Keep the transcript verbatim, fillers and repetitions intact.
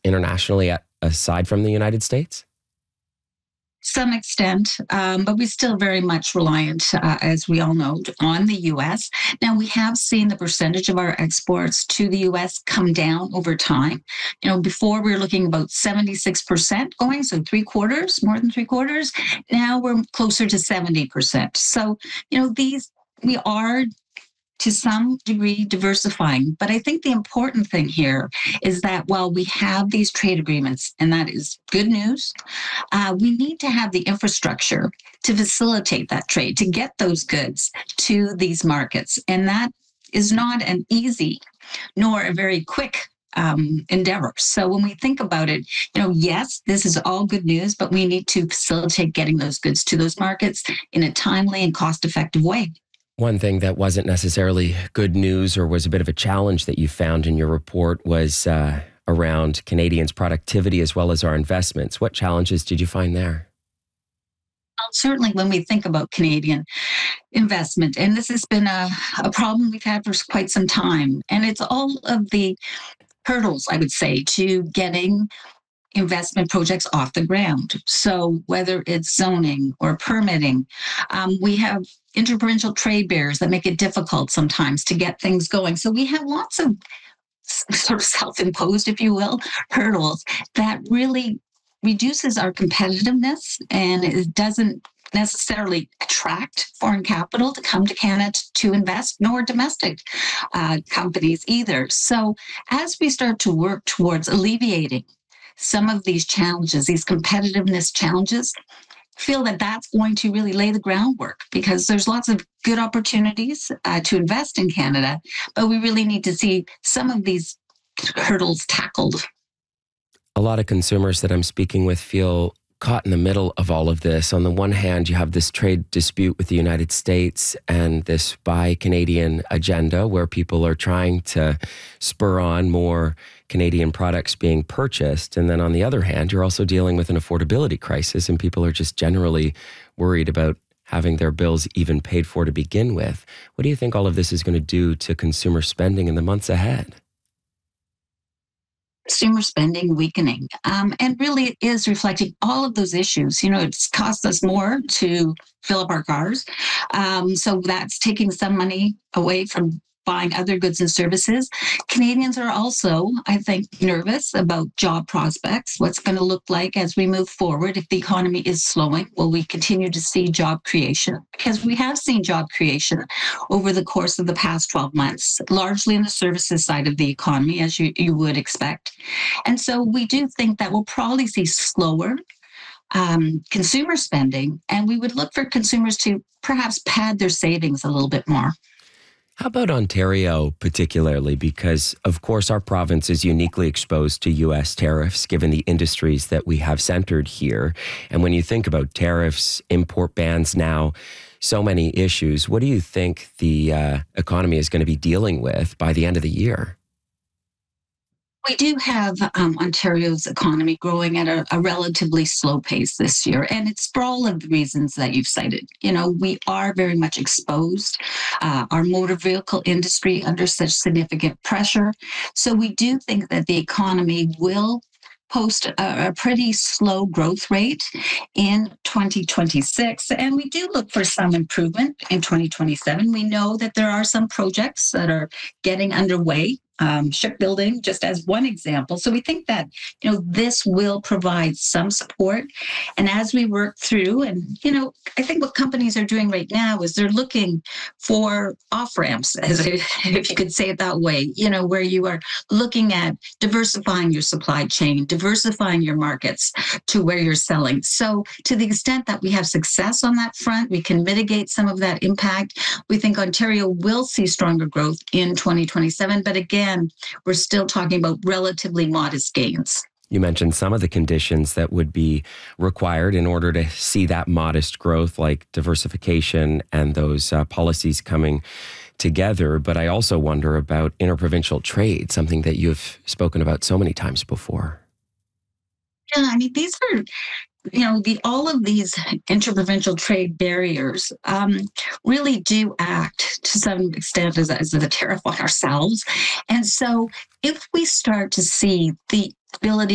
internationally at, aside from the United States? Some extent, um, but we're still very much reliant, uh, as we all know, on the U S. Now, we have seen the percentage of our exports to the U S come down over time. You know, before we were looking about seventy-six percent going, so three quarters, more than three quarters. Now we're closer to seventy percent. So, you know, these, we are to some degree diversifying. But I think the important thing here is that while we have these trade agreements, and that is good news, uh, we need to have the infrastructure to facilitate that trade, to get those goods to these markets. And that is not an easy nor a very quick um, endeavor. So when we think about it, you know, yes, this is all good news, but we need to facilitate getting those goods to those markets in a timely and cost-effective way. One thing that wasn't necessarily good news or was a bit of a challenge that you found in your report was uh, around Canadians' productivity as well as our investments. What challenges did you find there? Well, certainly when we think about Canadian investment, and this has been a, a problem we've had for quite some time, and it's all of the hurdles, I would say, to getting investment projects off the ground. So whether it's zoning or permitting, um, we have interprovincial trade barriers that make it difficult sometimes to get things going. So we have lots of sort of self-imposed, if you will, hurdles that really reduces our competitiveness, and it doesn't necessarily attract foreign capital to come to Canada to invest, nor domestic uh, companies either. So as we start to work towards alleviating some of these challenges, these competitiveness challenges, feel that that's going to really lay the groundwork, because there's lots of good opportunities uh, to invest in Canada, but we really need to see some of these hurdles tackled. A lot of consumers that I'm speaking with feel caught in the middle of all of this. On the one hand, you have this trade dispute with the United States and this Buy Canadian agenda where people are trying to spur on more Canadian products being purchased. And then on the other hand, you're also dealing with an affordability crisis, and people are just generally worried about having their bills even paid for to begin with. What do you think all of this is going to do to consumer spending in the months ahead? Consumer spending weakening. Um, and really it is reflecting all of those issues. You know, it's cost us more to fill up our cars. Um, so that's taking some money away from buying other goods and services. Canadians are also, I think, nervous about job prospects, what's going to look like as we move forward. If the economy is slowing, will we continue to see job creation? Because we have seen job creation over the course of the past twelve months, largely in the services side of the economy, as you, you would expect. And so we do think that we'll probably see slower um, consumer spending, and we would look for consumers to perhaps pad their savings a little bit more. How about Ontario particularly? Because, of course, our province is uniquely exposed to U S tariffs, given the industries that we have centered here. And when you think about tariffs, import bans now, so many issues, what do you think the uh, economy is going to be dealing with by the end of the year? We do have um, Ontario's economy growing at a, a relatively slow pace this year, and it's for all of the reasons that you've cited. You know, we are very much exposed, uh, our motor vehicle industry under such significant pressure. So we do think that the economy will post a, a pretty slow growth rate in twenty twenty-six. And we do look for some improvement in twenty twenty-seven. We know that there are some projects that are getting underway. Um, shipbuilding, just as one example. So we think that, you know, this will provide some support. And as we work through, and, you know, I think what companies are doing right now is they're looking for off-ramps, as if you could say it that way, you know, where you are looking at diversifying your supply chain, diversifying your markets to where you're selling. So to the extent that we have success on that front, we can mitigate some of that impact. We think Ontario will see stronger growth in twenty twenty-seven. But again, we're still talking about relatively modest gains. You mentioned some of the conditions that would be required in order to see that modest growth, like diversification and those uh, policies coming together. But I also wonder about interprovincial trade, something that you've spoken about so many times before. Yeah, I mean, these are, you know, the all of these interprovincial trade barriers um, really do act to some extent as, as a tariff on ourselves. And so if we start to see the ability